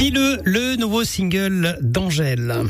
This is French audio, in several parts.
Dis-le, le nouveau single d'Angèle.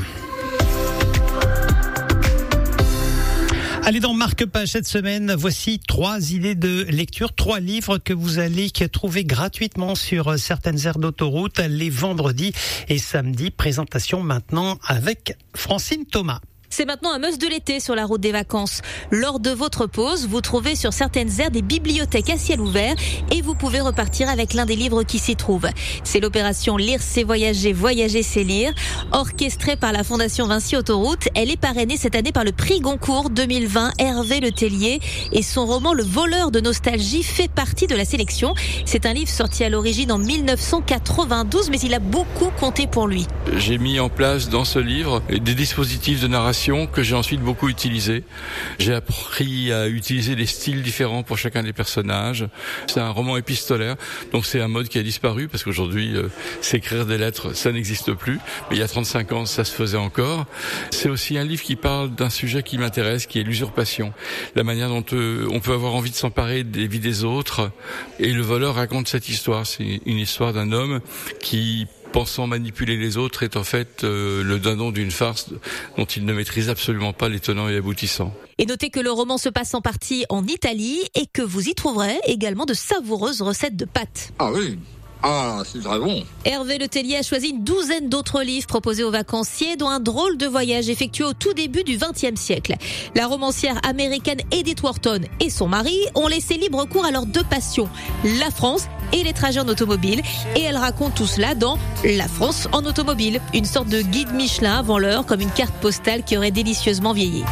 Allez, dans Marque-Page cette semaine, voici 3 idées de lecture, 3 livres que vous allez trouver gratuitement sur certaines aires d'autoroute les vendredis et samedis. Présentation maintenant avec Francine Thomas. C'est maintenant un must de l'été sur la route des vacances. Lors de votre pause, vous trouvez sur certaines aires des bibliothèques à ciel ouvert et vous pouvez repartir avec l'un des livres qui s'y trouvent. C'est l'opération Lire c'est voyager, voyager c'est lire. Orchestrée par la Fondation Vinci Autoroute, elle est parrainée cette année par le prix Goncourt 2020 Hervé Le Tellier et son roman Le voleur de nostalgie fait partie de la sélection. C'est un livre sorti à l'origine en 1992, mais il a beaucoup compté pour lui. J'ai mis en place dans ce livre des dispositifs de narration que j'ai ensuite beaucoup utilisés. J'ai appris à utiliser des styles différents pour chacun des personnages. C'est un roman épistolaire, donc c'est un mode qui a disparu parce qu'aujourd'hui, s'écrire des lettres, ça n'existe plus. Mais il y a 35 ans, ça se faisait encore. C'est aussi un livre qui parle d'un sujet qui m'intéresse, qui est l'usurpation. La manière dont on peut avoir envie de s'emparer des vies des autres. Et le voleur raconte cette histoire. C'est une histoire d'un homme qui, pensant manipuler les autres, est en fait le dindon d'une farce dont il ne maîtrise absolument pas les tenants et aboutissants. Et notez que le roman se passe en partie en Italie et que vous y trouverez également de savoureuses recettes de pâtes. Ah oui. Ah, c'est très bon. Hervé Le Tellier a choisi une douzaine d'autres livres proposés aux vacanciers, dont un drôle de voyage effectué au tout début du XXe siècle. La romancière américaine Edith Wharton et son mari ont laissé libre cours à leurs 2 passions, la France et les trajets en automobile. Et elle raconte tout cela dans La France en automobile, une sorte de guide Michelin avant l'heure, comme une carte postale qui aurait délicieusement vieilli.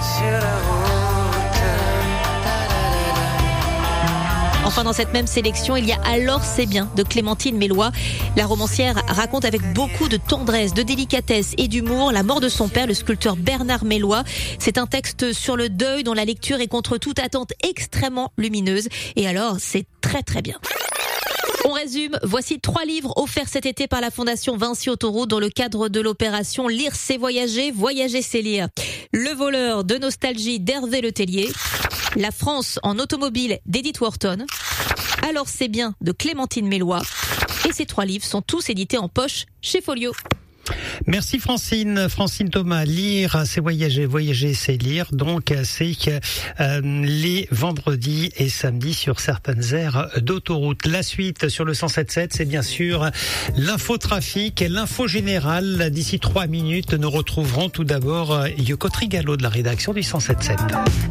Enfin, dans cette même sélection, il y a Alors c'est bien de Clémentine Mélois. La romancière raconte avec beaucoup de tendresse, de délicatesse et d'humour la mort de son père, le sculpteur Bernard Mélois. C'est un texte sur le deuil dont la lecture est contre toute attente extrêmement lumineuse. Et alors, c'est très très bien. On résume, voici 3 livres offerts cet été par la Fondation Vinci Autoroute dans le cadre de l'opération Lire c'est voyager, voyager c'est lire. Le voleur de nostalgie d'Hervé Le Tellier, La France en automobile d'Edith Wharton, Alors c'est bien de Clémentine Mélois. Et ces 3 livres sont tous édités en poche chez Folio. Merci Francine Thomas. Lire c'est voyager, voyager c'est lire. Donc c'est les vendredis et samedis sur certaines aires d'autoroute. La suite sur le 107.7, c'est bien sûr l'infotrafic et l'info générale. D'ici 3 minutes, nous retrouverons tout d'abord Yoko Trigalo de la rédaction du 107.7.